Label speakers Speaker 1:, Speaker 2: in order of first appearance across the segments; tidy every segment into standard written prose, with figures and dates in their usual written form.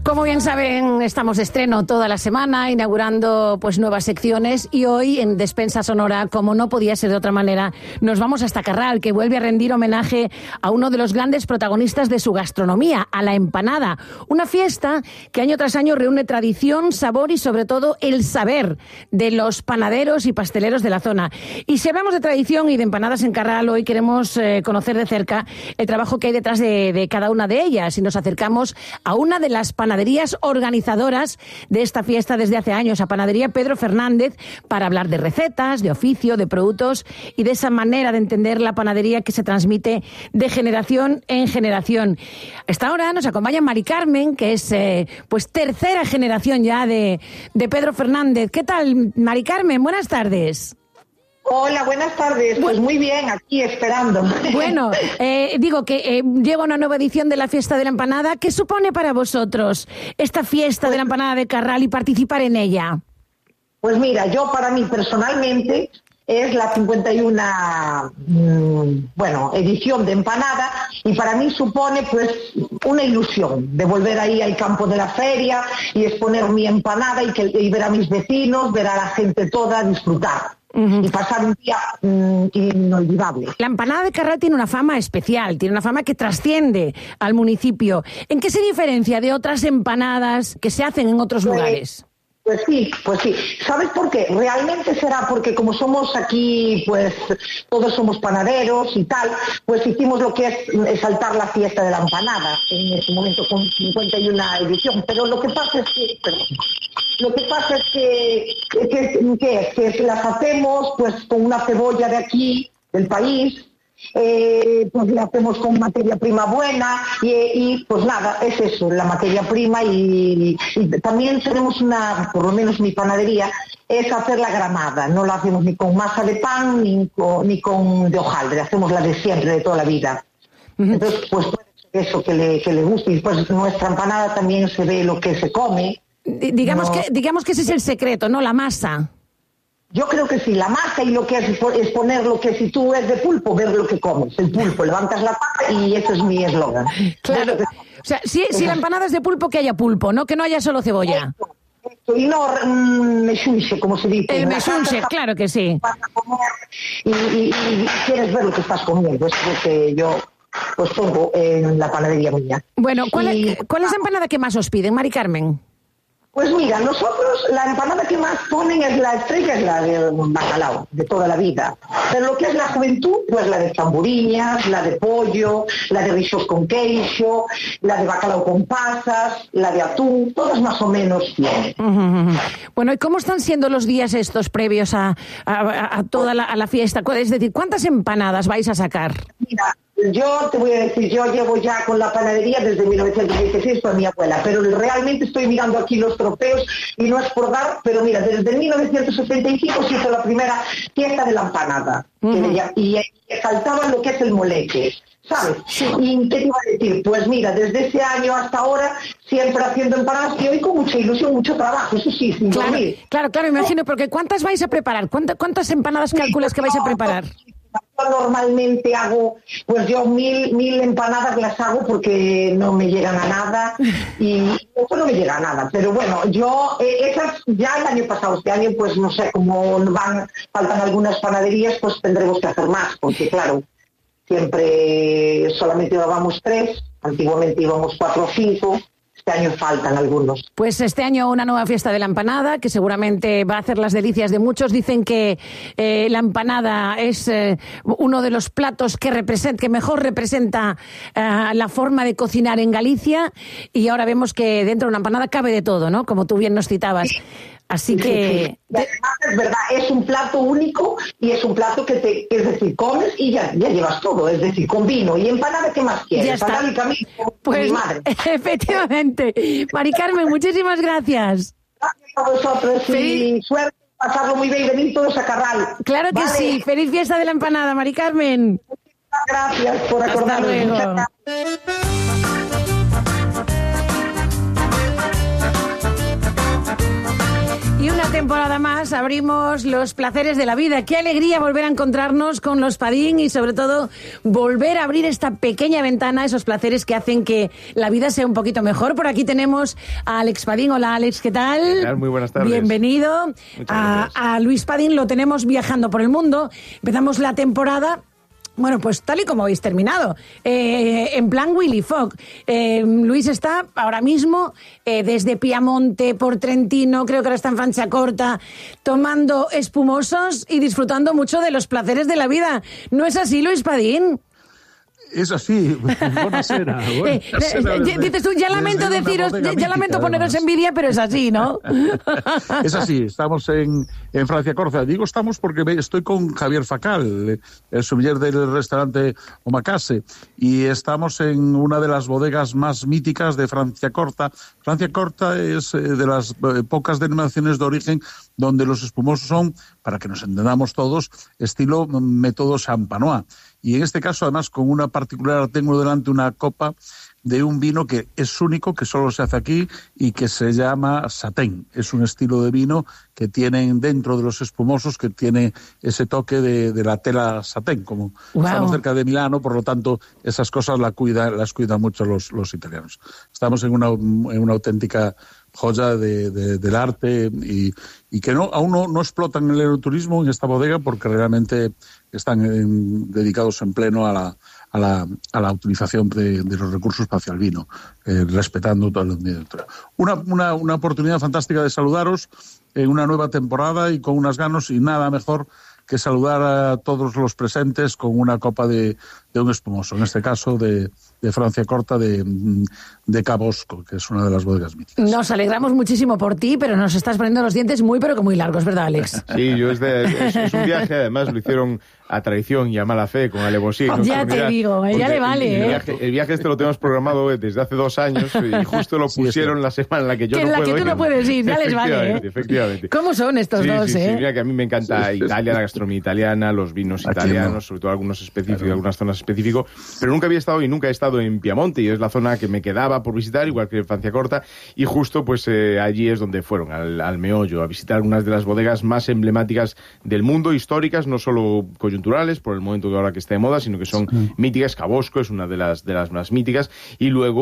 Speaker 1: Como bien saben, estamos de estreno toda la semana, inaugurando pues nuevas secciones, y hoy en Despensa Sonora, como no podía ser de otra manera, nos vamos hasta Carral, que vuelve a rendir homenaje a uno de los grandes protagonistas de su gastronomía, a la empanada. Una fiesta que año tras año reúne tradición, sabor y sobre todo el saber de los panaderos y pasteleros de la zona. Y si hablamos de tradición y de empanadas en Carral, hoy queremos conocer de cerca el trabajo que hay detrás de cada una de ellas, y nos acercamos a una de las panaderías organizadoras de esta fiesta desde hace años, a Panadería Pedro Fernández, para hablar de recetas, de oficio, de productos y de esa manera de entender la panadería que se transmite de generación en generación. Hasta ahora nos acompaña Mari Carmen, que es pues tercera generación ya de Pedro Fernández. ¿Qué tal, Mari Carmen? Buenas tardes.
Speaker 2: Hola, buenas tardes. Pues muy bien, aquí esperando.
Speaker 1: Bueno, digo que llega una nueva edición de la Fiesta de la Empanada. ¿Qué supone para vosotros esta Fiesta de la Empanada de Carral y participar en ella?
Speaker 2: Pues mira, para mí personalmente es la 51 edición de empanada, y para mí supone pues una ilusión de volver ahí al campo de la feria y exponer mi empanada y ver a mis vecinos, ver a la gente toda disfrutar. Y pasar un día inolvidable. La empanada de Carral tiene una fama especial, tiene una fama que trasciende al municipio. ¿En qué se diferencia de otras empanadas que se hacen en otros lugares? Pues sí. ¿Sabes por qué? Realmente será porque como somos aquí, pues todos somos panaderos y tal, pues hicimos lo que es exaltar la fiesta de la empanada en este momento con 51 edición. Pero lo que pasa es que las hacemos pues con una cebolla de aquí, del país. Pues la hacemos con materia prima buena y pues nada, es eso, la materia prima, y también tenemos por lo menos mi panadería, es hacer la granada, no la hacemos ni con masa de pan ni con de hojaldre, hacemos la de siempre, de toda la vida. Entonces pues puede ser eso que le guste, y pues nuestra empanada también se ve lo que se come. Digamos que ese es el secreto, ¿no? La masa. Yo creo que sí, la masa, y lo que es poner lo que, si tú eres de pulpo, ver lo que comes, el pulpo, levantas la pata, y ese es mi eslogan. Claro, o sea, si la empanada es de pulpo, que haya pulpo, ¿no? Que no haya solo cebolla. Esto, y no mechunche, como se dice. El mechunche, claro que sí. Vas a comer y quieres ver lo que estás comiendo, es lo que yo pues pongo en la panadería mía. Bueno, ¿cuál es la empanada que más os piden, Mari Carmen? Pues mira, nosotros la empanada que más ponen es la estrella, es la de bacalao, de toda la vida. Pero lo que es la juventud, pues la de tamburiñas, la de pollo, la de rizos con queixo, la de bacalao con pasas, la de atún, todas más o menos bien. Bueno, ¿y cómo están siendo los días estos previos a toda la fiesta? Es decir, ¿cuántas empanadas vais a sacar? Mira, yo te voy a decir, yo llevo ya con la panadería desde 1916 con mi abuela, pero realmente estoy mirando aquí los trofeos y no es por dar, pero mira, desde 1975 se hizo la primera fiesta de la empanada, y saltaba lo que es el moleque, ¿sabes? Sí. ¿Y qué te iba a decir? Pues mira, desde ese año hasta ahora, siempre haciendo empanadas, y hoy con mucha ilusión, mucho trabajo, eso sí, sin dormir. Claro, imagino, porque ¿cuántas vais a preparar? ¿Cuántas empanadas calculas que vais a preparar? Yo normalmente hago, pues yo 1000 empanadas las hago porque no me llegan a nada, y eso no me llega a nada, pero bueno, yo esas ya el año pasado, este año pues no sé, como faltan algunas panaderías, pues tendremos que hacer más, porque claro, siempre solamente llevábamos 3, antiguamente íbamos 4 o 5, este año faltan algunos. Pues este año una nueva fiesta de la empanada, que seguramente va a hacer las delicias de muchos. Dicen que la empanada es uno de los platos que mejor representa la forma de cocinar en Galicia, y ahora vemos que dentro de una empanada cabe de todo, ¿no? Como tú bien nos citabas. Así que... Sí. Y además es verdad, es un plato único, y es un plato que es decir, comes y ya llevas todo, es decir, con vino y empanada, ¿qué más quieres? Ya está. Y camino, pues mi madre. Efectivamente. Mari Carmen, muchísimas gracias. Gracias a vosotros y suerte, pasarlo muy bien y venir todos a Carral. Claro que sí. Feliz fiesta de la empanada, Mari Carmen. Muchas gracias por acordarme. Hasta luego. Y una temporada
Speaker 1: temporada más abrimos los placeres de la vida. Qué alegría volver a encontrarnos con los Padín y sobre todo volver a abrir esta pequeña ventana, esos placeres que hacen que la vida sea un poquito mejor. Por aquí tenemos a Alex Padín. Hola Alex, ¿qué tal?
Speaker 3: Muy buenas tardes.
Speaker 1: Bienvenido. A Luis Padín lo tenemos viajando por el mundo. Empezamos la temporada... Bueno, pues tal y como habéis terminado, en plan Willy Fogg. Luis está ahora mismo desde Piamonte, por Trentino, creo que ahora está en Franciacorta, tomando espumosos y disfrutando mucho de los placeres de la vida. ¿No es así, Luis Padín?
Speaker 4: Es así. Buonasera.
Speaker 1: Dices tú, ya lamento poneros envidia, pero es así, ¿no?
Speaker 4: Es así, estamos en Franciacorta. Digo estamos porque estoy con Javier Facal, el sommelier del restaurante Omakase, y estamos en una de las bodegas más míticas de Franciacorta. Franciacorta es de las pocas denominaciones de origen donde los espumosos son, para que nos entendamos todos, estilo método champenois. Y en este caso, además, con una particular, tengo delante una copa de un vino que es único, que solo se hace aquí y que se llama Satén. Es un estilo de vino que tienen dentro de los espumosos, que tiene ese toque de la tela Satén. Como estamos cerca de Milano, por lo tanto, esas cosas las cuidan mucho los italianos. Estamos en una auténtica joya del arte y que aún no explotan el enoturismo en esta bodega porque realmente están dedicados en pleno a la utilización de los recursos hacia el vino, respetando todo el ambiente. Una oportunidad fantástica de saludaros en una nueva temporada y con unas ganas, y nada mejor que saludar a todos los presentes con una copa de un espumoso, en este caso de Franciacorta de Cabosco, que es una de las bodegas míticas.
Speaker 1: Nos alegramos muchísimo por ti, pero nos estás poniendo los dientes muy largos, ¿verdad, Alex?
Speaker 3: Sí, es un viaje, además lo hicieron a traición y a mala fe, con alevosía.
Speaker 1: Ya te digo, ya le vale.
Speaker 3: El viaje lo tenemos programado desde hace 2 años y justo lo pusieron la semana en la que yo no puedo ir.
Speaker 1: En la que tú no puedes ir, ya les vale.
Speaker 3: Efectivamente.
Speaker 1: ¿Cómo son estos dos,
Speaker 3: Sí, mira que a mí me encanta Italia, la gastronomía italiana, los vinos italianos, sobre todo algunos específicos, algunas zonas específicas, pero nunca había estado y nunca he estado en Piamonte, y es la zona que me quedaba por visitar, igual que en Franciacorta, y justo pues allí es donde fueron, al meollo, a visitar algunas de las bodegas más emblemáticas del mundo, históricas, no solo coyunturales, por el momento de ahora que está de moda, sino que son míticas. Cabosco es una de las más míticas, y luego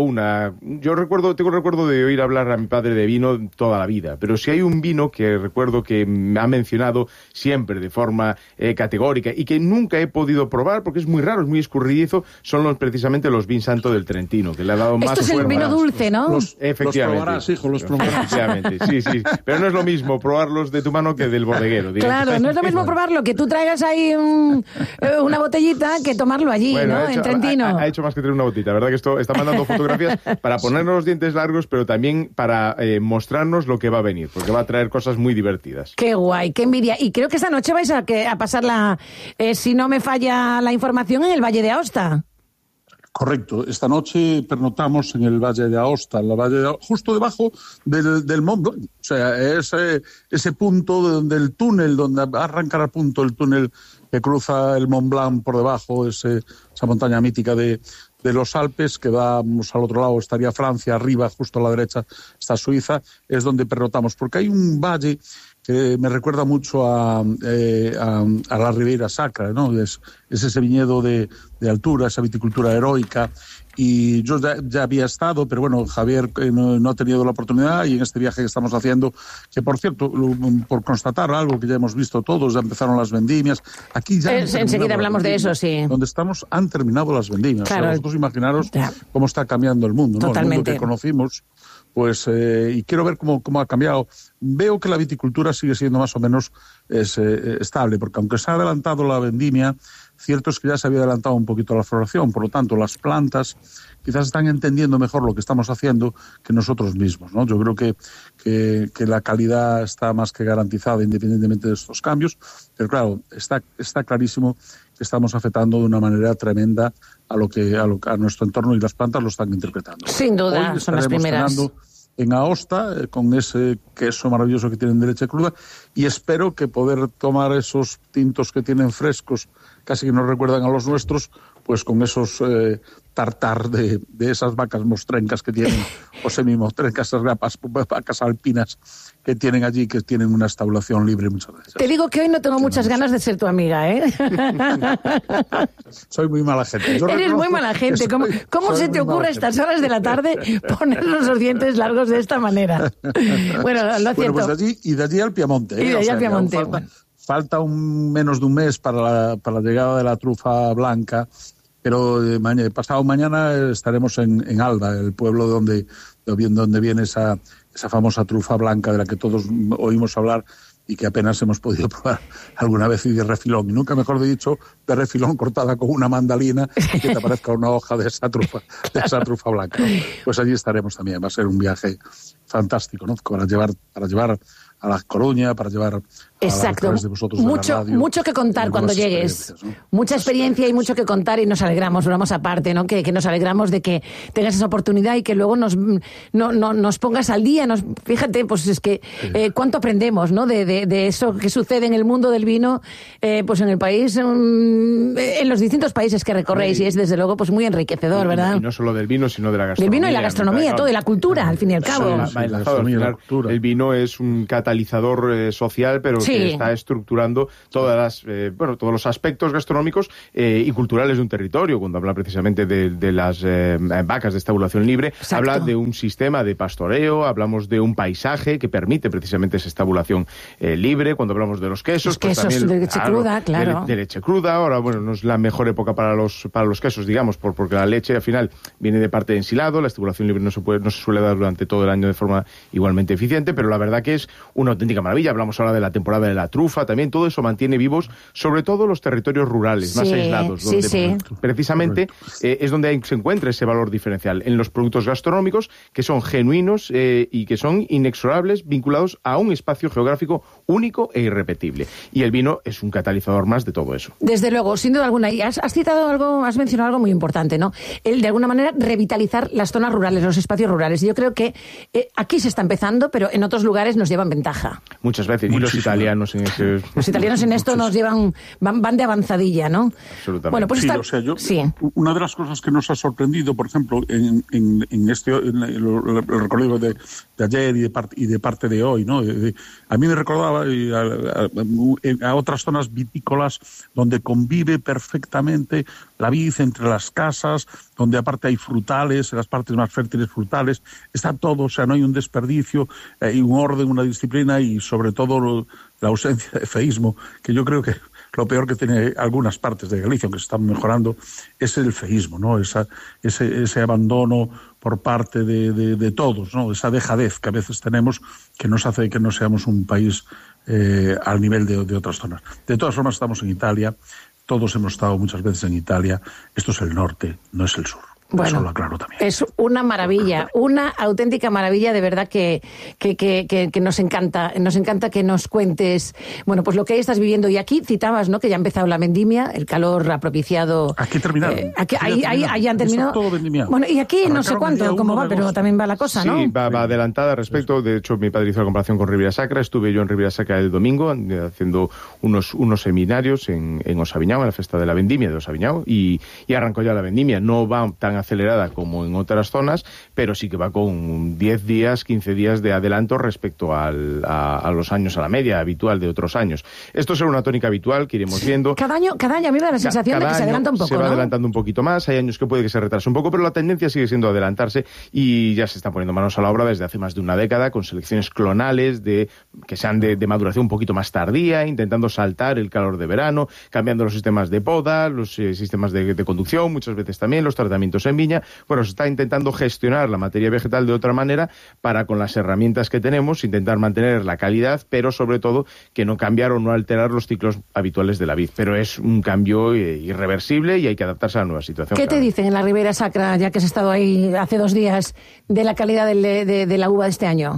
Speaker 3: tengo recuerdo de oír hablar a mi padre de vino toda la vida, pero si hay un vino que recuerdo que me ha mencionado siempre de forma categórica y que nunca he podido probar, porque es muy raro, es muy escurridizo, son precisamente los Vin Santo del Trentino, que le ha dado más...
Speaker 1: Esto es el vino dulce, ¿no?
Speaker 3: Efectivamente.
Speaker 4: Los probarás, hijo, los probarás.
Speaker 3: Efectivamente, sí. Pero no es lo mismo probarlos de tu mano que del bodeguero.
Speaker 1: Claro, no es lo mismo probarlo, que tú traigas ahí una botellita, que tomarlo allí, ¿no? En Trentino.
Speaker 3: Ha hecho más que traer una botellita. La verdad que esto está mandando fotografías para ponernos los dientes largos, pero también para mostrarnos lo que va a venir, porque va a traer cosas muy divertidas.
Speaker 1: Qué guay, qué envidia. Y creo que esta noche vais a pasarla, si no me falla la información, en el Valle de Aosta.
Speaker 4: Correcto. Esta noche pernoctamos en el Valle de Aosta, justo debajo del Mont Blanc. O sea, ese punto del túnel, donde arranca a punto el túnel que cruza el Mont Blanc por debajo, esa montaña mítica de los Alpes, que vamos al otro lado, estaría Francia, arriba, justo a la derecha está Suiza, es donde pernoctamos, porque hay un valle que me recuerda mucho a la Ribeira Sacra, ¿no? Es ese viñedo de altura, esa viticultura heroica. Y yo ya había estado, pero bueno, Javier no ha tenido la oportunidad, y en este viaje que estamos haciendo, que por cierto, por constatar algo que ya hemos visto todos, ya empezaron las vendimias. Aquí ya
Speaker 1: enseguida hablamos de eso, sí.
Speaker 4: Donde estamos han terminado las vendimias. Claro. O sea, vosotros imaginaros cómo está cambiando el mundo, ¿no?
Speaker 1: Totalmente.
Speaker 4: El mundo que conocimos. Pues, y quiero ver cómo ha cambiado. Veo que la viticultura sigue siendo más o menos estable, porque aunque se ha adelantado la vendimia, cierto es que ya se había adelantado un poquito la floración, por lo tanto las plantas quizás están entendiendo mejor lo que estamos haciendo que nosotros mismos, ¿no? Yo creo que la calidad está más que garantizada independientemente de estos cambios, pero claro, está clarísimo que estamos afectando de una manera tremenda a nuestro entorno, y las plantas lo están interpretando.
Speaker 1: Sin duda,
Speaker 4: hoy
Speaker 1: son las primeras.
Speaker 4: En Aosta, con ese queso maravilloso que tienen de leche cruda, y espero que poder tomar esos tintos que tienen frescos, casi que nos recuerdan a los nuestros, pues con esos tartar de esas vacas mostrencas que tienen, o semimostrencas, esas vacas alpinas que tienen allí, que tienen una estabulación libre muchas veces.
Speaker 1: Te digo que hoy no tengo muchas ganas de ser tu amiga, ¿eh?
Speaker 4: Soy muy mala gente.
Speaker 1: Eres muy mala gente. ¿Cómo se te ocurre a estas horas de la tarde ponernos los dientes largos de esta manera? Bueno, lo cierto.
Speaker 4: Bueno, pues de allí al Piamonte.
Speaker 1: Y de allí al Piamonte.
Speaker 4: Falta menos de un mes para la llegada de la trufa blanca, pero pasado mañana estaremos en Alba, el pueblo donde viene esa famosa trufa blanca de la que todos oímos hablar y que apenas hemos podido probar alguna vez, y de refilón. Y nunca mejor dicho, de refilón cortada con una mandalina y que te aparezca una hoja de esa trufa blanca, ¿no? Pues allí estaremos también. Va a ser un viaje fantástico, ¿no? Para llevar a La Coruña, para llevar
Speaker 1: exacto.
Speaker 4: De vosotros
Speaker 1: mucho que contar cuando llegues, ¿no? Mucha experiencia y mucho que contar, y nos alegramos, bromamos aparte, ¿no? Que nos alegramos de que tengas esa oportunidad y que luego nos pongas al día. Fíjate, pues es que cuánto aprendemos, ¿no? De eso que sucede en el mundo del vino, pues en el país, en los distintos países que recorréis, y es desde luego pues muy enriquecedor, ¿verdad?
Speaker 3: Y no solo del vino, sino de la gastronomía.
Speaker 1: Del vino y la gastronomía, todo, de la cultura, al fin y al cabo.
Speaker 3: El vino es un catalizador social, pero que está estructurando todos los aspectos gastronómicos y culturales de un territorio. Cuando habla precisamente de las vacas de estabulación libre, exacto, habla de un sistema de pastoreo, hablamos de un paisaje que permite precisamente esa estabulación libre. Cuando hablamos de los quesos,
Speaker 1: pues también, de leche cruda, claro.
Speaker 3: De leche cruda. Ahora, bueno, no es la mejor época para los quesos, digamos, porque la leche al final viene de parte de ensilado. La estabulación libre no se suele dar durante todo el año de forma igualmente eficiente, pero la verdad que es una auténtica maravilla. Hablamos ahora de la temporada de la trufa, también todo eso mantiene vivos, sobre todo los territorios rurales, más aislados, donde precisamente es donde se encuentra ese valor diferencial, en los productos gastronómicos que son genuinos y que son inexorables, vinculados a un espacio geográfico único e irrepetible. Y el vino es un catalizador más de todo eso.
Speaker 1: Desde luego, sin duda alguna. Y has citado algo, has mencionado algo muy importante, ¿no? El, de alguna manera, revitalizar las zonas rurales, los espacios rurales. Y yo creo que aquí se está empezando, pero en otros lugares nos llevan ventaja.
Speaker 3: Muchas veces. Y los italianos en ese...
Speaker 1: Los italianos en esto nos llevan, van de avanzadilla, ¿no?
Speaker 3: Absolutamente.
Speaker 1: Bueno, pues
Speaker 4: una de las cosas que nos ha sorprendido, por ejemplo, en el recorrido de ayer y de parte de hoy, ¿no? A mí me recordaba a otras zonas vitícolas donde convive perfectamente la vid entre las casas, donde aparte hay frutales, en las partes más fértiles frutales, está todo, o sea, no hay un desperdicio, hay un orden, una disciplina y sobre todo la ausencia de feísmo, que yo creo que lo peor que tiene algunas partes de Galicia, aunque se están mejorando, es el feísmo, ¿no? Ese abandono por parte de todos, ¿no? Esa dejadez que a veces tenemos, que nos hace que no seamos un país al nivel de otras zonas. De todas formas, estamos en Italia, todos hemos estado muchas veces en Italia, esto es el norte, no es el sur.
Speaker 1: Bueno,
Speaker 4: eso lo aclaro también.
Speaker 1: Es una maravilla, una auténtica maravilla, de verdad que nos encanta que nos cuentes, bueno, pues lo que ahí estás viviendo. Y aquí citabas, ¿no?, que ya ha empezado la vendimia, el calor ha propiciado...
Speaker 4: Aquí terminaron.
Speaker 1: Ahí han terminado.
Speaker 4: Todo vendimiado.
Speaker 1: Bueno, y aquí no sé cuánto, cómo va, pero también va la cosa, ¿no?
Speaker 3: Sí, va adelantada respecto. De hecho, mi padre hizo la comparación con Ribera Sacra. Estuve yo en Ribera Sacra el domingo haciendo unos seminarios en Osaviñao, en la fiesta de la vendimia de Osaviñao, y arrancó ya la vendimia. No va tan acelerada como en otras zonas, pero sí que va con 10 días, 15 días de adelanto respecto a los años, a la media habitual de otros años. Esto será una tónica habitual que iremos viendo.
Speaker 1: Cada año a mí me da la sensación de que se adelanta un poco,
Speaker 3: se va adelantando un poquito más, hay años que puede que se retrase un poco, pero la tendencia sigue siendo adelantarse y ya se están poniendo manos a la obra desde hace más de una década con selecciones clonales que sean de maduración un poquito más tardía, intentando saltar el calor de verano, cambiando los sistemas de poda, los sistemas de conducción, muchas veces también los tratamientos en viña. Bueno, se está intentando gestionar la materia vegetal de otra manera para, con las herramientas que tenemos, intentar mantener la calidad, pero sobre todo que no cambiar o no alterar los ciclos habituales de la vid. Pero es un cambio irreversible y hay que adaptarse a la nueva situación.
Speaker 1: ¿Qué te dicen en la Ribera Sacra, ya que has estado ahí hace 2 días, de la calidad de la uva de este año?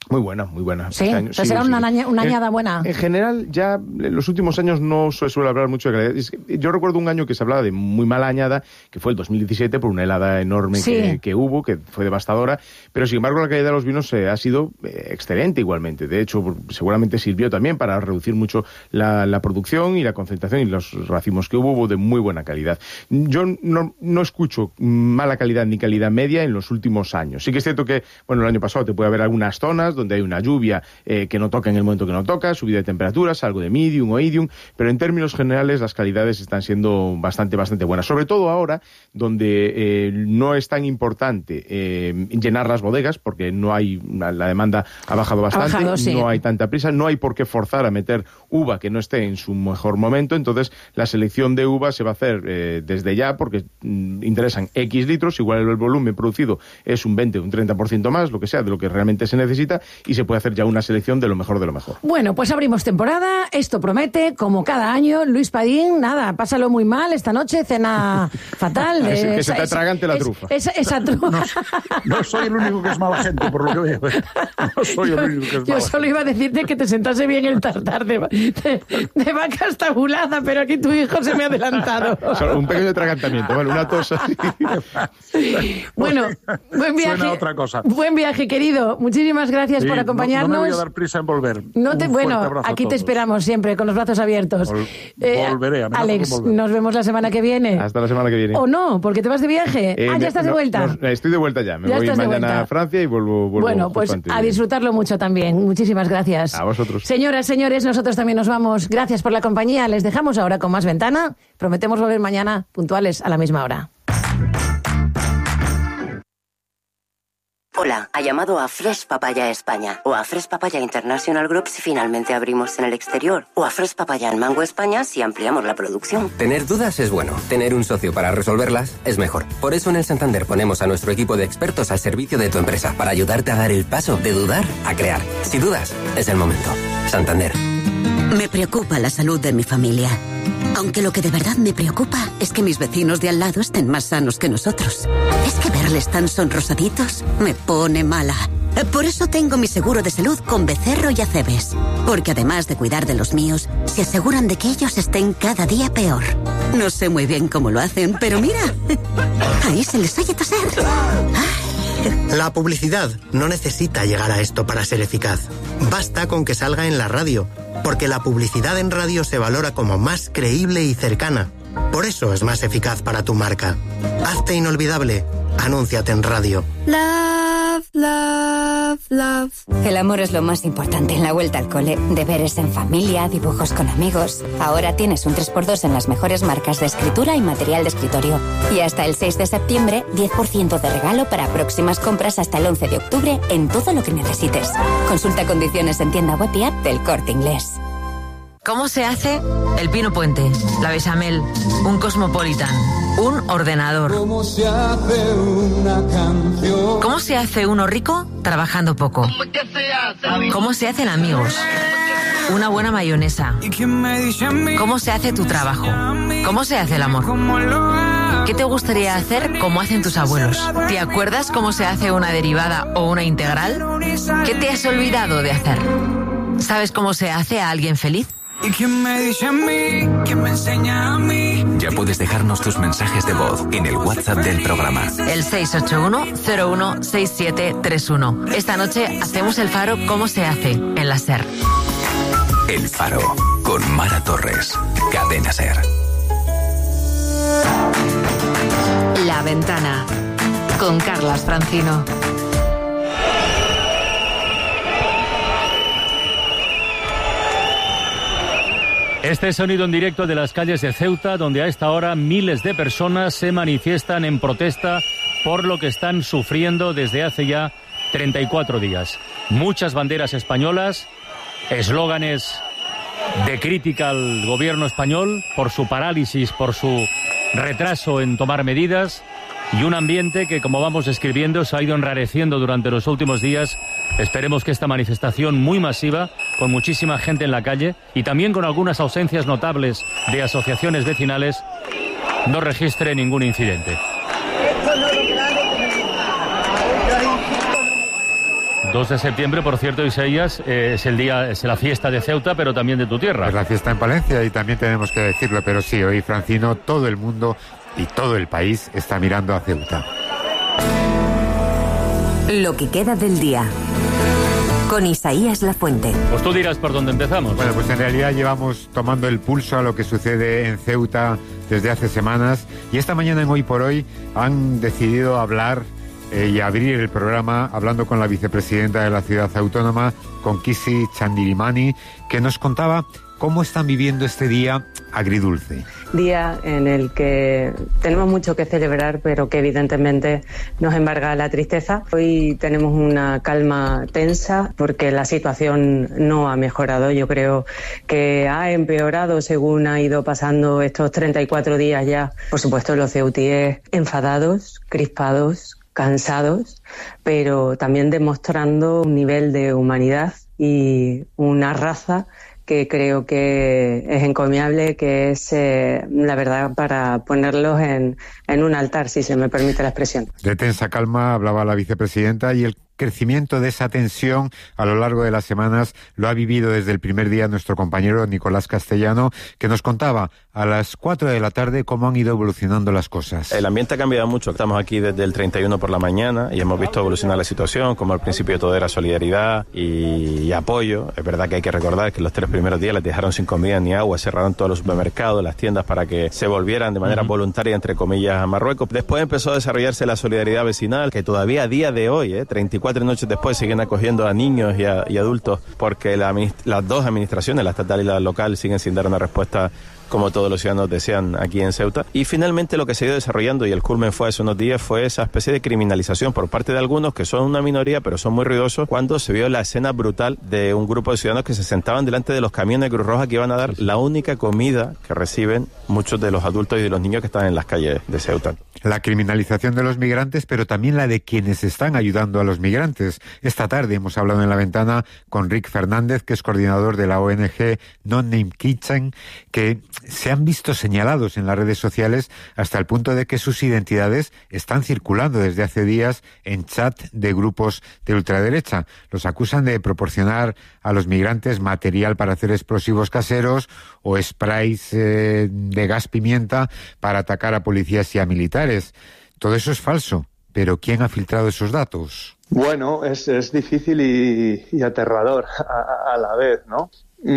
Speaker 3: Muy buena, muy buena.
Speaker 1: Sí, entonces era una añada buena.
Speaker 3: En general, ya en los últimos años no se suele hablar mucho de calidad. Yo recuerdo un año que se hablaba de muy mala añada, que fue el 2017, por una helada enorme que hubo, que fue devastadora, pero sin embargo la calidad de los vinos ha sido excelente igualmente. De hecho, seguramente sirvió también para reducir mucho la producción y la concentración, y los racimos que hubo de muy buena calidad. Yo no escucho mala calidad ni calidad media en los últimos años. Sí que es cierto que, bueno, el año pasado te puede haber algunas zonas donde hay una lluvia que no toca en el momento que no toca, subida de temperaturas, algo de medium o idium, pero en términos generales las calidades están siendo bastante buenas. Sobre todo ahora, donde no es tan importante llenar las bodegas, porque no hay la demanda ha bajado bastante, sí. No hay tanta prisa, no hay por qué forzar a meter uva que no esté en su mejor momento, entonces la selección de uva se va a hacer desde ya, porque interesan X litros, igual el volumen producido es un 20 o un 30% más, lo que sea, de lo que realmente se necesita, y se puede hacer ya una selección de lo mejor de lo mejor.
Speaker 1: Bueno, pues abrimos temporada, esto promete, como cada año. Luis Padín, nada, pásalo muy mal esta noche, cena fatal.
Speaker 3: Que se te atragante la trufa.
Speaker 1: Esa trufa.
Speaker 4: No soy el único que es mala gente, por lo que veo. No soy el único que es mala gente.
Speaker 1: Yo solo iba a decirte que te sentase bien el tartar de vaca estabulada, pero aquí tu hijo se me ha adelantado.
Speaker 3: Solo un pequeño atragantamiento, bueno, una tos así.
Speaker 1: Bueno, buen viaje.
Speaker 4: Suena otra cosa.
Speaker 1: Buen viaje, querido. Muchísimas gracias por acompañarnos.
Speaker 4: No me voy a dar prisa en volver.
Speaker 1: Bueno, aquí te esperamos siempre, con los brazos abiertos.
Speaker 4: Volveré.
Speaker 1: Alex, nos vemos la semana que viene.
Speaker 3: Hasta la semana que viene.
Speaker 1: ¿O no? Porque te vas de viaje. Ya estás de vuelta.
Speaker 3: Estoy de vuelta ya. Me voy mañana a Francia y vuelvo.
Speaker 1: Bueno, pues a disfrutarlo mucho también. Muchísimas gracias.
Speaker 3: A vosotros.
Speaker 1: Señoras, señores, nosotros también nos vamos. Gracias por la compañía. Les dejamos ahora con Más Ventana. Prometemos volver mañana puntuales a la misma hora.
Speaker 5: Hola, ha llamado a Fresh Papaya España o a Fresh Papaya International Group si finalmente abrimos en el exterior, o a Fresh Papaya en Mango España si ampliamos la producción.
Speaker 6: Tener dudas es bueno, tener un socio para resolverlas es mejor. Por eso en el Santander ponemos a nuestro equipo de expertos al servicio de tu empresa para ayudarte a dar el paso de dudar a crear. Si dudas, es el momento. Santander.
Speaker 7: Me preocupa la salud de mi familia. Aunque lo que de verdad me preocupa es que mis vecinos de al lado estén más sanos que nosotros. Es que verles tan sonrosaditos me pone mala. Por eso tengo mi seguro de salud con Becerro y Acebes. Porque además de cuidar de los míos, se aseguran de que ellos estén cada día peor. No sé muy bien cómo lo hacen, pero mira, ahí se les oye toser.
Speaker 8: La publicidad no necesita llegar a esto para ser eficaz. Basta con que salga en la radio, porque la publicidad en radio se valora como más creíble y cercana. Por eso es más eficaz para tu marca. Hazte inolvidable. Anúnciate en radio.
Speaker 9: Love, love, love.
Speaker 10: El amor es lo más importante en la vuelta al cole. Deberes en familia, dibujos con amigos. Ahora tienes un 3x2 en las mejores marcas de escritura y material de escritorio. Y hasta el 6 de septiembre, 10% de regalo para próximas compras hasta el 11 de octubre en todo lo que necesites. Consulta condiciones en tienda web y app del Corte Inglés.
Speaker 11: ¿Cómo se hace el pino puente, la bechamel, un cosmopolitan, un ordenador? ¿Cómo se hace una canción? ¿Cómo se hace uno rico trabajando poco? ¿Cómo se hacen amigos? Una buena mayonesa. ¿Cómo se hace tu trabajo? ¿Cómo se hace el amor? ¿Qué te gustaría hacer como hacen tus abuelos? ¿Te acuerdas cómo se hace una derivada o una integral? ¿Qué te has olvidado de hacer? ¿Sabes cómo se hace a alguien feliz?
Speaker 12: ¿Y quién me dice a mí? ¿Quién me enseña a mí?
Speaker 13: Ya puedes dejarnos tus mensajes de voz en el WhatsApp del programa.
Speaker 11: El 681-016731. Esta noche hacemos el Faro ¿Cómo se hace? En la SER.
Speaker 13: El Faro, con Mara Torres. Cadena SER.
Speaker 11: La Ventana, con Carlas Francino.
Speaker 14: Este sonido en directo de las calles de Ceuta, donde a esta hora miles de personas se manifiestan en protesta por lo que están sufriendo desde hace ya 34 días. Muchas banderas españolas, eslóganes de crítica al gobierno español por su parálisis, por su retraso en tomar medidas, y un ambiente que, como vamos describiendo, se ha ido enrareciendo durante los últimos días. Esperemos que esta manifestación muy masiva, con muchísima gente en la calle y también con algunas ausencias notables de asociaciones vecinales, no registre ningún incidente. 2 de septiembre, por cierto, Isaías, es la fiesta de Ceuta, pero también de tu tierra.
Speaker 15: Es la fiesta en Palencia y también tenemos que decirlo, pero sí, hoy, Francino, todo el mundo y todo el país está mirando a Ceuta.
Speaker 16: Lo que queda del día. Con Isaías Lafuente.
Speaker 14: Pues tú dirás por dónde empezamos.
Speaker 15: Bueno, pues en realidad llevamos tomando el pulso a lo que sucede en Ceuta desde hace semanas y esta mañana en Hoy por Hoy han decidido hablar y abrir el programa hablando con la vicepresidenta de la ciudad autónoma, con Kisi Chandirimani, que nos contaba cómo están viviendo este día agridulce.
Speaker 17: Día en el que tenemos mucho que celebrar, pero que evidentemente nos embarga la tristeza. Hoy tenemos una calma tensa porque la situación no ha mejorado. Yo creo que ha empeorado según ha ido pasando estos 34 días ya. Por supuesto, los ceutíes enfadados, crispados, cansados, pero también demostrando un nivel de humanidad y una raza que creo que es encomiable, que es, la verdad, para ponerlos en un altar, si se me permite la expresión.
Speaker 15: De tensa calma hablaba la vicepresidenta y el crecimiento de esa tensión a lo largo de las semanas lo ha vivido desde el primer día nuestro compañero Nicolás Castellano, que nos contaba a las 4 de la tarde cómo han ido evolucionando las cosas.
Speaker 18: El ambiente ha cambiado mucho. Estamos aquí desde el 31 por la mañana y hemos visto evolucionar la situación, como al principio todo era solidaridad y apoyo. Es verdad que hay que recordar que los 3 primeros días les dejaron sin comida ni agua, cerraron todos los supermercados, las tiendas para que se volvieran de manera voluntaria, entre comillas, a Marruecos. Después empezó a desarrollarse la solidaridad vecinal, que todavía a día de hoy, 34 noches después, siguen acogiendo a niños y adultos, porque las dos administraciones, la estatal y la local, siguen sin dar una respuesta como todos los ciudadanos desean aquí en Ceuta. Y finalmente lo que se ha ido desarrollando, y el culmen fue hace unos días, fue esa especie de criminalización por parte de algunos, que son una minoría, pero son muy ruidosos, cuando se vio la escena brutal de un grupo de ciudadanos que se sentaban delante de los camiones de Cruz Roja que iban a dar la única comida que reciben muchos de los adultos y de los niños que están en las calles de Ceuta.
Speaker 15: La criminalización de los migrantes, pero también la de quienes están ayudando a los migrantes. Esta tarde hemos hablado en La Ventana con Rick Fernández, que es coordinador de la ONG No Name Kitchen, que se han visto señalados en las redes sociales hasta el punto de que sus identidades están circulando desde hace días en chat de grupos de ultraderecha. Los acusan de proporcionar a los migrantes material para hacer explosivos caseros o sprays de gas pimienta para atacar a policías y a militares. Todo eso es falso, pero ¿quién ha filtrado esos datos?
Speaker 19: Bueno, es difícil y aterrador a la vez, ¿no?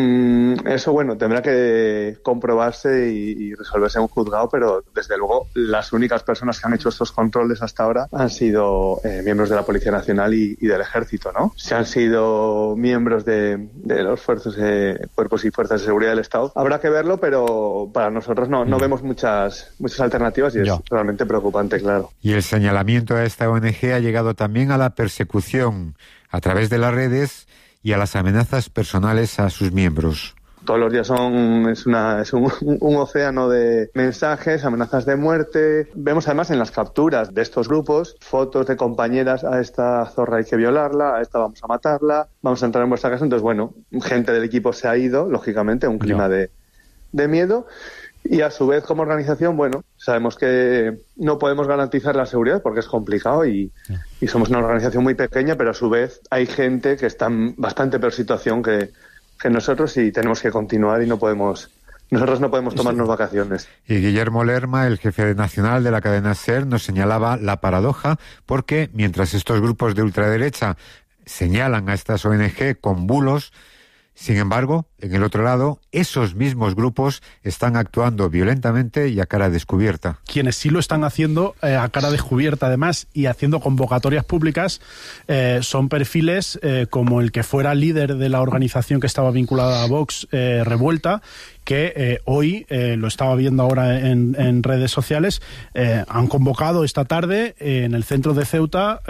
Speaker 19: Eso, bueno, tendrá que comprobarse y resolverse en un juzgado, pero desde luego las únicas personas que han hecho estos controles hasta ahora han sido miembros de la Policía Nacional y del Ejército, ¿no? Si han sido miembros de los cuerpos y fuerzas de seguridad del Estado, habrá que verlo, pero para nosotros no vemos muchas alternativas y es realmente preocupante, claro.
Speaker 15: Y el señalamiento a esta ONG ha llegado también a la persecución a través de las redes y a las amenazas personales a sus miembros.
Speaker 19: Todos los días es un océano de mensajes, amenazas de muerte. Vemos además en las capturas de estos grupos fotos de compañeras: a esta zorra hay que violarla, a esta vamos a matarla, vamos a entrar en vuestra casa. Entonces, bueno, gente del equipo se ha ido, lógicamente, un clima de miedo. Y a su vez, como organización, bueno, sabemos que no podemos garantizar la seguridad porque es complicado y somos una organización muy pequeña, pero a su vez hay gente que está en bastante peor situación que nosotros y tenemos que continuar y nosotros no podemos tomarnos vacaciones.
Speaker 15: Y Guillermo Lerma, el jefe nacional de la cadena SER, nos señalaba la paradoja porque mientras estos grupos de ultraderecha señalan a estas ONG con bulos, sin embargo, en el otro lado, esos mismos grupos están actuando violentamente y a cara descubierta.
Speaker 20: Quienes sí lo están haciendo a cara descubierta, además, y haciendo convocatorias públicas, son perfiles como el que fuera líder de la organización que estaba vinculada a Vox, Revuelta, que hoy, lo estaba viendo ahora en redes sociales, han convocado esta tarde en el centro de Ceuta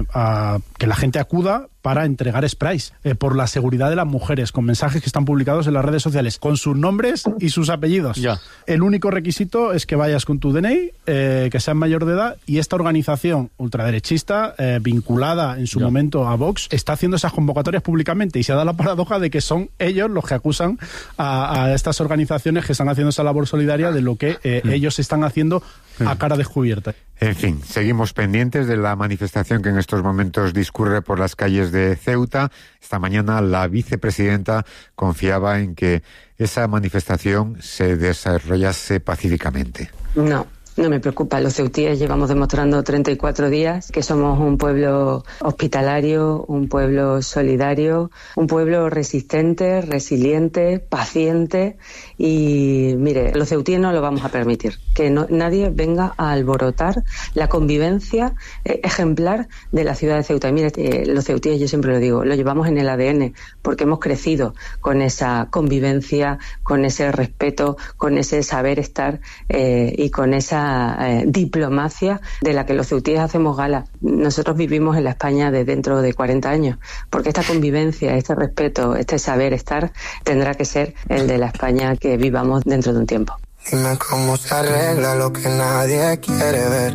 Speaker 20: a que la gente acuda para entregar sprays por la seguridad de las mujeres, con mensajes que están publicados en las redes sociales, con sus nombres y sus apellidos. Ya. El único requisito es que vayas con tu DNI, que seas mayor de edad, y esta organización ultraderechista, vinculada en su momento a Vox, está haciendo esas convocatorias públicamente, y se da la paradoja de que son ellos los que acusan a estas organizaciones que están haciendo esa labor solidaria de lo que ellos están haciendo a cara descubierta.
Speaker 15: En fin, seguimos pendientes de la manifestación que en estos momentos discurre por las calles de Ceuta. Esta mañana la vicepresidenta confiaba en que esa manifestación se desarrollase pacíficamente.
Speaker 17: No me preocupa. Los ceutíes llevamos demostrando 34 días que somos un pueblo hospitalario, un pueblo solidario, un pueblo resistente, resiliente, paciente. Y mire, los ceutíes no lo vamos a permitir. Que nadie venga a alborotar la convivencia ejemplar de la ciudad de Ceuta. Y mire, los ceutíes, yo siempre lo digo, lo llevamos en el ADN porque hemos crecido con esa convivencia, con ese respeto, con ese saber estar y con esa diplomacia de la que los ceutíes hacemos gala. Nosotros vivimos en la España de dentro de 40 años, porque esta convivencia, este respeto, este saber estar tendrá que ser el de la España que vivamos dentro de un tiempo.
Speaker 21: Dime cómo se arregla lo que nadie quiere ver.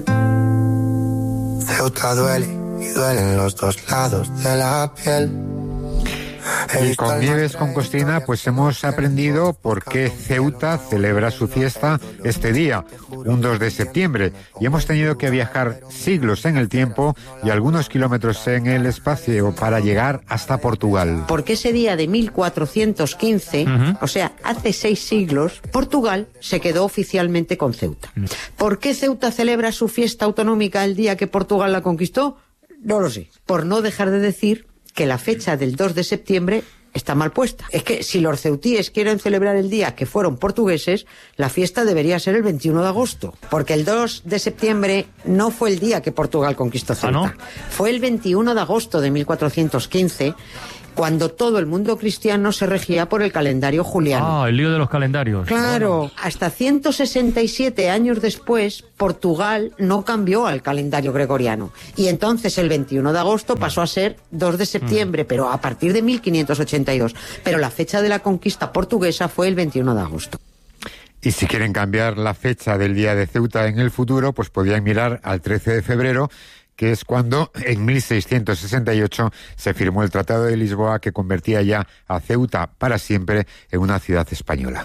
Speaker 21: Ceuta duele y duelen los dos lados de la piel.
Speaker 15: Y con Nieves con Costina pues hemos aprendido por qué Ceuta celebra su fiesta este día, un 2 de septiembre, y hemos tenido que viajar siglos en el tiempo y algunos kilómetros en el espacio para llegar hasta Portugal.
Speaker 22: Porque ese día de 1415, o sea, hace 6 siglos, Portugal se quedó oficialmente con Ceuta. ¿Por qué Ceuta celebra su fiesta autonómica el día que Portugal la conquistó? No lo sé. Por no dejar de decir que la fecha del 2 de septiembre está mal puesta. Es que si los ceutíes quieren celebrar el día que fueron portugueses, la fiesta debería ser el 21 de agosto. Porque el 2 de septiembre no fue el día que Portugal conquistó Ceuta. ¿No? Fue el 21 de agosto de 1415, cuando todo el mundo cristiano se regía por el calendario juliano.
Speaker 14: El lío de los calendarios.
Speaker 22: Claro, hasta 167 años después, Portugal no cambió al calendario gregoriano. Y entonces el 21 de agosto pasó a ser 2 de septiembre, pero a partir de 1582. Pero la fecha de la conquista portuguesa fue el 21 de agosto.
Speaker 15: Y si quieren cambiar la fecha del día de Ceuta en el futuro, pues podrían mirar al 13 de febrero, que es cuando en 1668 se firmó el Tratado de Lisboa que convertía ya a Ceuta para siempre en una ciudad española.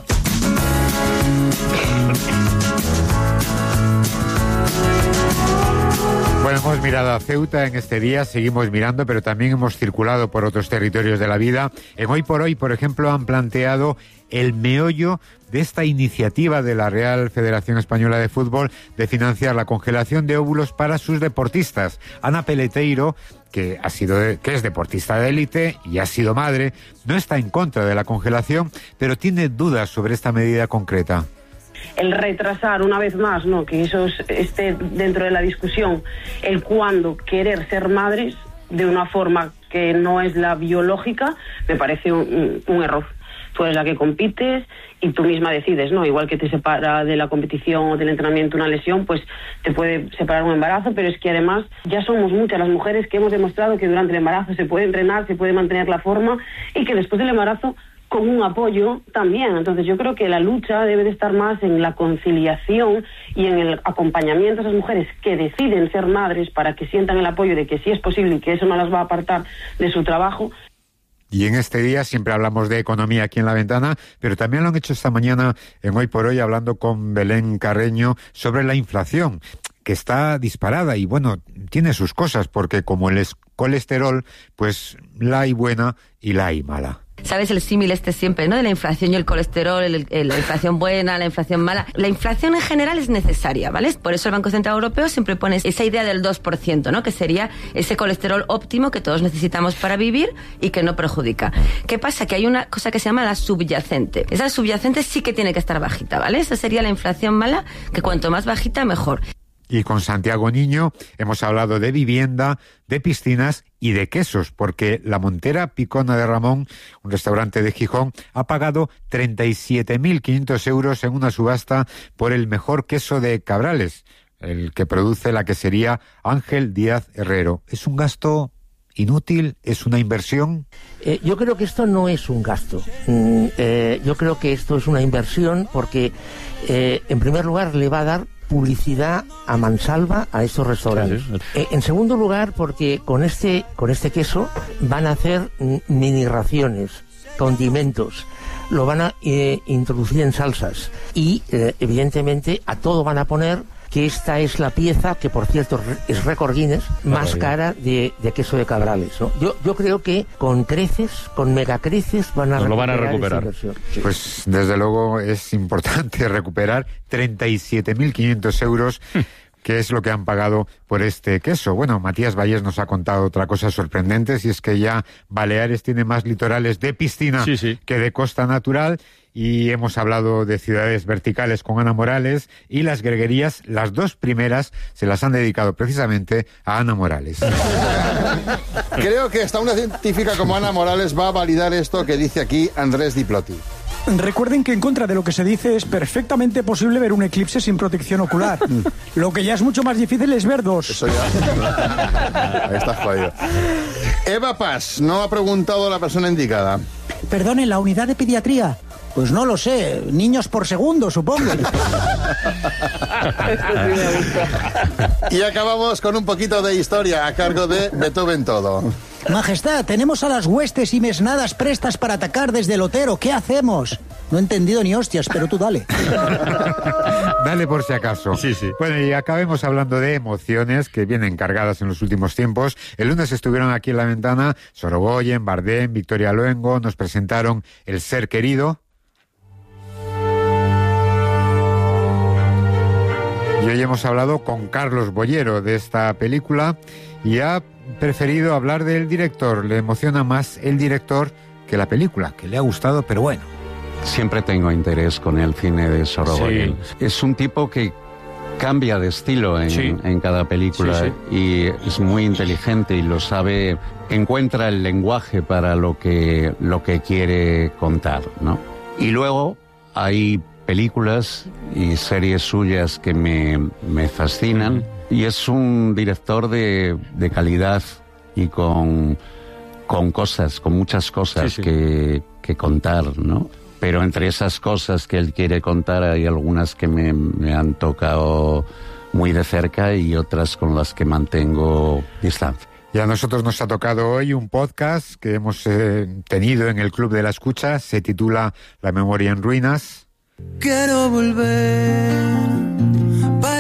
Speaker 15: Bueno, hemos mirado a Ceuta en este día, seguimos mirando, pero también hemos circulado por otros territorios de la vida. En Hoy por Hoy, por ejemplo, han planteado el meollo de esta iniciativa de la Real Federación Española de Fútbol de financiar la congelación de óvulos para sus deportistas. Ana Peleteiro, que es deportista de élite y ha sido madre, no está en contra de la congelación, pero tiene dudas sobre esta medida concreta.
Speaker 23: El retrasar una vez más, ¿no?, que eso esté dentro de la discusión, el cuándo querer ser madres de una forma que no es la biológica, me parece un error. Tú eres la que compites y tú misma decides, ¿no? Igual que te separa de la competición o del entrenamiento una lesión, pues te puede separar un embarazo, pero es que además ya somos muchas las mujeres que hemos demostrado que durante el embarazo se puede entrenar, se puede mantener la forma y que después del embarazo con un apoyo también. Entonces yo creo que la lucha debe de estar más en la conciliación y en el acompañamiento a esas mujeres que deciden ser madres para que sientan el apoyo de que sí es posible y que eso no las va a apartar de su trabajo.
Speaker 15: Y en este día siempre hablamos de economía aquí en La Ventana, pero también lo han hecho esta mañana en Hoy por Hoy hablando con Belén Carreño sobre la inflación, que está disparada y bueno, tiene sus cosas, porque como el colesterol, pues la hay buena y la hay mala.
Speaker 24: ¿Sabes el símil siempre, ¿no? De la inflación y el colesterol, la inflación buena, la inflación mala. La inflación en general es necesaria, ¿vale? Por eso el Banco Central Europeo siempre pone esa idea del 2%, ¿no? Que sería ese colesterol óptimo que todos necesitamos para vivir y que no perjudica. ¿Qué pasa? Que hay una cosa que se llama la subyacente. Esa subyacente sí que tiene que estar bajita, ¿vale? Esa sería la inflación mala, que cuanto más bajita, mejor.
Speaker 15: Y con Santiago Niño hemos hablado de vivienda, de piscinas y de quesos, porque la Montera Picona de Ramón, un restaurante de Gijón, ha pagado 37.500 euros en una subasta por el mejor queso de Cabrales, el que produce la quesería Ángel Díaz Herrero. ¿Es un gasto inútil? ¿Es una inversión?
Speaker 25: Yo creo que esto no es un gasto. Yo creo que esto es una inversión porque, en primer lugar, le va a dar publicidad a mansalva a estos restaurantes. En segundo lugar, porque con este queso van a hacer mini raciones, condimentos. lo van a introducir en salsas y evidentemente a todo van a poner que esta es la pieza, que por cierto es récord Guinness, más cara de queso de Cabrales, ¿no? Yo creo que con creces, con megacreces van a recuperar.
Speaker 15: Pues desde luego es importante recuperar 37.500 euros que es lo que han pagado por este queso. Bueno, Matías Vallés nos ha contado otra cosa sorprendente, y es que ya Baleares tiene más litorales de piscina que de costa natural, y hemos hablado de ciudades verticales con Ana Morales, y las greguerías, las dos primeras, se las han dedicado precisamente a Ana Morales.
Speaker 1: Creo que hasta una científica como Ana Morales va a validar esto que dice aquí Andrés Diplotti.
Speaker 2: Recuerden que en contra de lo que se dice es perfectamente posible ver un eclipse sin protección ocular. Lo que ya es mucho más difícil es ver dos.
Speaker 1: Eso ya. Ahí está jodido. Eva Paz no ha preguntado a la persona indicada.
Speaker 2: Perdone, ¿la unidad de pediatría? Pues no lo sé, niños por segundo, supongo.
Speaker 1: Y acabamos con un poquito de historia a cargo de Beethoven Todo.
Speaker 2: Majestad, tenemos a las huestes y mesnadas prestas para atacar desde el Otero. ¿Qué hacemos? No he entendido ni hostias, pero tú dale.
Speaker 15: Dale por si acaso. Sí. Bueno, y acabemos hablando de emociones que vienen cargadas en los últimos tiempos. El lunes estuvieron aquí en La Ventana Sorogoyen, Bardem, Victoria Luengo, nos presentaron El ser querido. Y hoy hemos hablado con Carlos Bollero de esta película y ha preferido hablar del director. Le emociona más el director que la película, que le ha gustado, pero bueno.
Speaker 3: Siempre tengo interés con el cine de Sorogoyen. Sí. Es un tipo que cambia de estilo en cada película y es muy inteligente y lo sabe, encuentra el lenguaje para lo que quiere contar, ¿no? Y luego hay películas y series suyas que me fascinan, y es un director de calidad y con cosas, con muchas cosas que contar, ¿no? Pero entre esas cosas que él quiere contar hay algunas que me han tocado muy de cerca y otras con las que mantengo distancia.
Speaker 15: Y a nosotros nos ha tocado hoy un podcast que hemos tenido en el Club de la Escucha, se titula La memoria en ruinas.
Speaker 12: Quiero volver para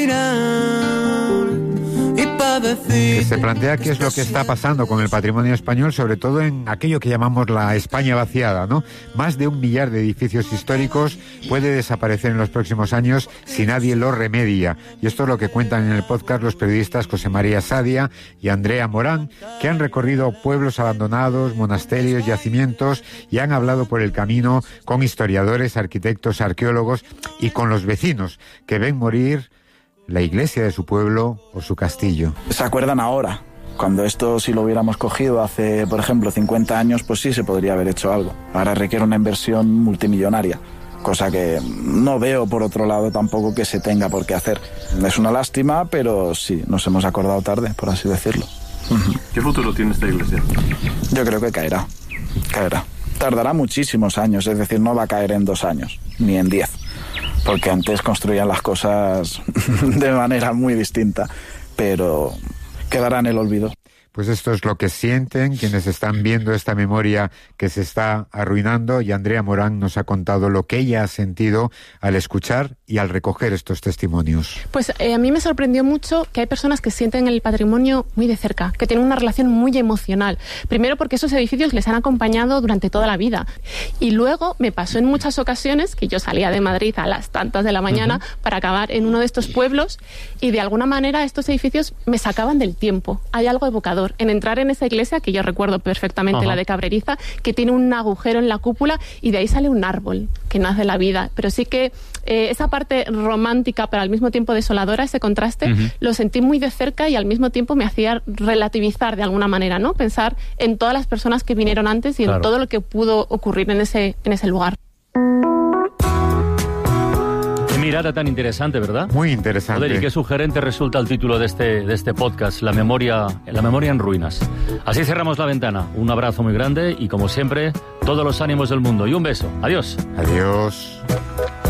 Speaker 12: respirar y para decir.
Speaker 15: Que se plantea qué es lo que está pasando con el patrimonio español, sobre todo en aquello que llamamos la España vaciada, ¿no? Más de 1 millar de edificios históricos puede desaparecer en los próximos años si nadie lo remedia. Y esto es lo que cuentan en el podcast los periodistas José María Sadia y Andrea Morán, que han recorrido pueblos abandonados, monasterios, yacimientos, y han hablado por el camino con historiadores, arquitectos, arqueólogos y con los vecinos que ven morir la iglesia de su pueblo o su castillo.
Speaker 4: ¿Se acuerdan ahora? Cuando esto, si lo hubiéramos cogido hace, por ejemplo, 50 años, pues sí se podría haber hecho algo. Ahora requiere una inversión multimillonaria, cosa que no veo, por otro lado, tampoco que se tenga por qué hacer. Es una lástima, pero sí, nos hemos acordado tarde, por así decirlo.
Speaker 5: ¿Qué futuro tiene esta iglesia?
Speaker 4: Yo creo que caerá. Tardará muchísimos años, es decir, no va a caer en 2 años, ni en 10. Porque antes construían las cosas de manera muy distinta, pero quedará en el olvido.
Speaker 15: Pues esto es lo que sienten quienes están viendo esta memoria que se está arruinando, y Andrea Morán nos ha contado lo que ella ha sentido al escuchar y al recoger estos testimonios.
Speaker 26: Pues a mí me sorprendió mucho que hay personas que sienten el patrimonio muy de cerca, que tienen una relación muy emocional. Primero porque esos edificios les han acompañado durante toda la vida. Y luego me pasó en muchas ocasiones que yo salía de Madrid a las tantas de la mañana para acabar en uno de estos pueblos, y de alguna manera estos edificios me sacaban del tiempo. Hay algo evocador en entrar en esa iglesia, que yo recuerdo perfectamente, la de Cabreriza, que tiene un agujero en la cúpula y de ahí sale un árbol que nace la vida. Pero sí que esa parte romántica pero al mismo tiempo desoladora, ese contraste, lo sentí muy de cerca y al mismo tiempo me hacía relativizar de alguna manera, ¿no? Pensar en todas las personas que vinieron antes y en todo lo que pudo ocurrir en ese lugar.
Speaker 14: Mirada tan interesante, ¿verdad?
Speaker 15: Muy interesante.
Speaker 14: Joder, y qué sugerente resulta el título de este podcast, La memoria en ruinas. Así cerramos La Ventana. Un abrazo muy grande y, como siempre, todos los ánimos del mundo. Y un beso. Adiós.
Speaker 15: Adiós.